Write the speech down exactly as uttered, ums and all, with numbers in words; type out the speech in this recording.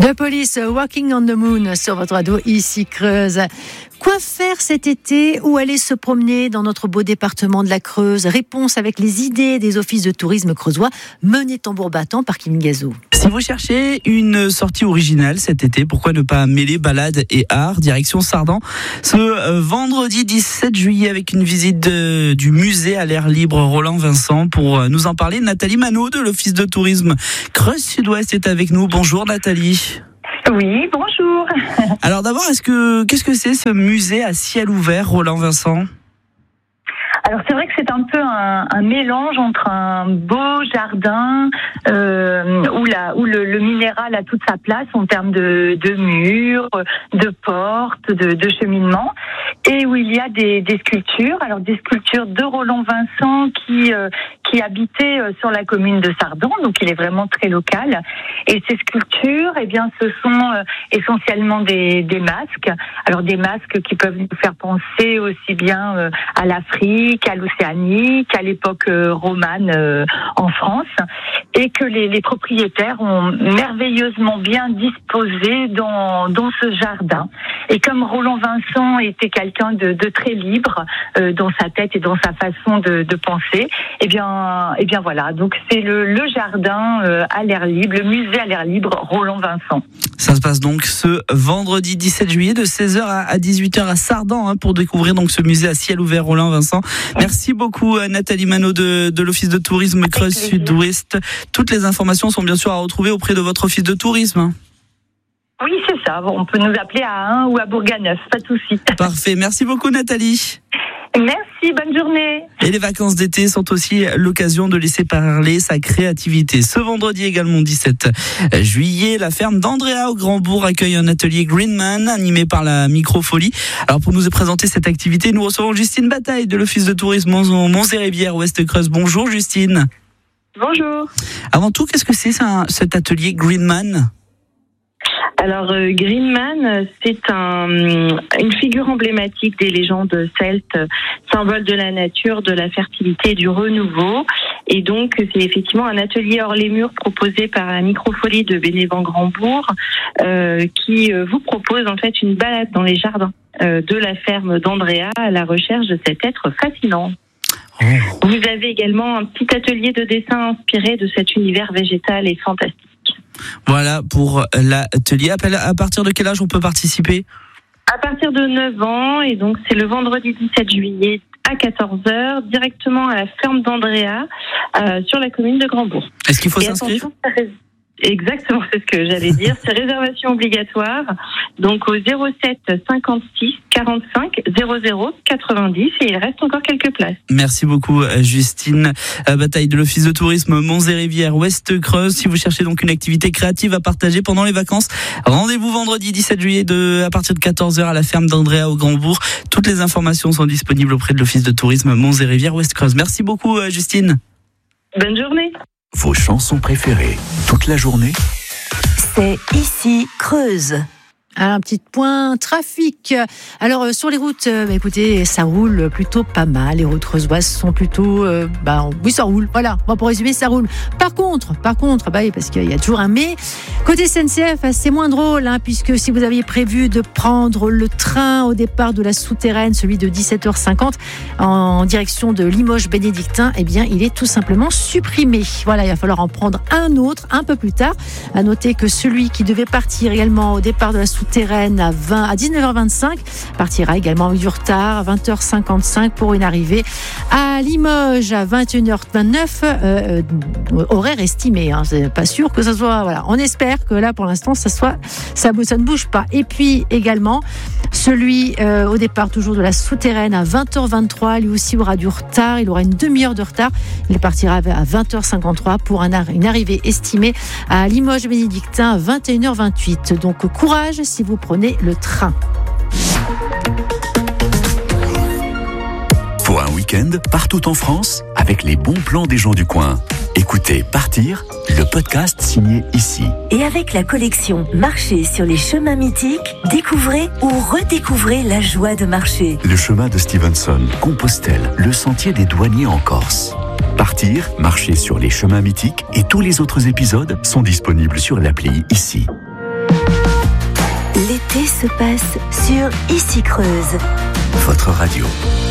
The Police, Walking on the Moon sur votre radio ici Creuse. Quoi faire cet été? Où aller se promener dans notre beau département de la Creuse? Réponse avec les idées des offices de tourisme creusois menés tambour battant par Kim Gazou. Si vous cherchez une sortie originale cet été, pourquoi ne pas mêler balade et art? Direction Sardan ce vendredi dix-sept juillet avec une visite de, du musée à l'air libre Roland Vincent. Pour nous en parler, Nathalie Manot de l'office de tourisme Creuse Sud-Ouest est avec nous. Bonjour Nathalie. Oui, bonjour. Alors d'abord, est-ce que qu'est-ce que c'est ce musée à ciel ouvert Roland Vincent? Alors c'est vrai que c'est un peu un, un mélange entre un beau jardin euh, où, la, où le, le minéral a toute sa place en termes de, de murs, de portes, de, de cheminement, et où il y a des, des sculptures. Alors des sculptures de Roland Vincent qui euh, qui habitait sur la commune de Sardan, donc il est vraiment très local. Et ces sculptures, eh bien, ce sont euh, essentiellement des, des masques. Alors des masques qui peuvent nous faire penser aussi bien euh, à l'Afrique, à l'Océanie, qu'à l'époque euh, romane euh, en France, et que les, les propriétaires ont merveilleusement bien disposé dans, dans ce jardin. Et comme Roland Vincent était quelqu'un de, de très libre euh, dans sa tête et dans sa façon de, de penser, eh bien, eh bien voilà. Donc c'est le, le jardin euh, à l'air libre, le musée à l'air libre Roland Vincent. Ça se passe donc ce vendredi dix-sept juillet de seize heures à dix-huit heures à Sardan hein, pour découvrir donc ce musée à ciel ouvert Roland Vincent. Merci beaucoup Nathalie Manot de, de l'office de tourisme Creuse Sud-Ouest. Toutes les informations sont bien sûr à retrouver auprès de votre office de tourisme. Oui, c'est ça. On peut nous appeler à Ain ou à Bourganeuf, pas de souci. Parfait. Merci beaucoup Nathalie. Merci, bonne journée. Et les vacances d'été sont aussi l'occasion de laisser parler sa créativité. Ce vendredi également dix-sept juillet, la ferme d'Andrea au Grand-Bourg accueille un atelier Greenman animé par la Microfolie. Alors pour nous présenter cette activité, nous recevons Justine Bataille de l'office de tourisme Monts-et-Rivières Ouest Creuse. Bonjour Justine. Bonjour. Avant tout, qu'est-ce que c'est ça, cet atelier Greenman ? Alors euh, Greenman, c'est un, une figure emblématique des légendes celtes, symbole de la nature, de la fertilité et du renouveau. Et donc c'est effectivement un atelier hors les murs proposé par la Microfolie de Bénévent-Grandbourg euh, qui euh, vous propose en fait une balade dans les jardins euh, de la ferme d'Andrea à la recherche de cet être fascinant. Vous avez également un petit atelier de dessin inspiré de cet univers végétal et fantastique. Voilà pour l'atelier. À partir de quel âge on peut participer ? À partir de neuf ans, et donc c'est le vendredi dix-sept juillet à quatorze heures, directement à la ferme d'Andrea, euh, sur la commune de Grandbourg. Est-ce qu'il faut et s'inscrire ? Exactement, c'est ce que j'allais dire. C'est réservation obligatoire, donc au zéro sept cinquante-six quarante-cinq zéro zéro quatre-vingt-dix et il reste encore quelques places. Merci beaucoup Justine Bataille de l'office de tourisme Monts-et-Rivières Ouest Creuse. Si vous cherchez donc une activité créative à partager pendant les vacances, rendez-vous vendredi dix-sept juillet de, à partir de quatorze heures à la ferme d'Andrea au Grand-Bourg. Toutes les informations sont disponibles auprès de l'office de tourisme Monts-et-Rivières Ouest Creuse. Merci beaucoup Justine. Bonne journée. Vos chansons préférées, toute la journée, c'est ici Creuse. Un petit point trafic. Alors euh, sur les routes, euh, bah, écoutez, ça roule plutôt pas mal. Les routes creusoises sont plutôt, euh, bah oui, ça roule. Voilà. Bon, pour résumer, ça roule. Par contre, par contre, bah oui, parce qu'il y a toujours un mais. Côté S N C F, c'est moins drôle, hein, puisque si vous aviez prévu de prendre le train au départ de la souterraine, celui de dix-sept heures cinquante, en direction de Limoges-Bénédictin, eh bien, il est tout simplement supprimé. Voilà, il va falloir en prendre un autre un peu plus tard. À noter que celui qui devait partir également au départ de la souterraine souterraine à, vingt, à dix-neuf heures vingt-cinq partira également avec du retard à vingt heures cinquante-cinq pour une arrivée à Limoges à vingt et une heures vingt-neuf, euh, euh, horaire estimé, hein, c'est pas sûr que ça soit, voilà, on espère que là pour l'instant ça soit, ça, ça ne bouge pas. Et puis également celui euh, au départ toujours de la souterraine à vingt heures vingt-trois, lui aussi aura du retard, il aura une demi-heure de retard, il partira à vingt heures cinquante-trois pour un, une arrivée estimée à Limoges-Bénédictin à vingt et une heures vingt-huit. Donc courage si vous prenez le train. Pour un week-end partout en France, avec les bons plans des gens du coin. Écoutez Partir, le podcast signé ici. Et avec la collection Marcher sur les chemins mythiques, découvrez ou redécouvrez la joie de marcher. Le chemin de Stevenson, Compostelle, le sentier des douaniers en Corse. Partir, marcher sur les chemins mythiques et tous les autres épisodes sont disponibles sur l'appli ici. L'été se passe sur Ici Creuse. Votre radio.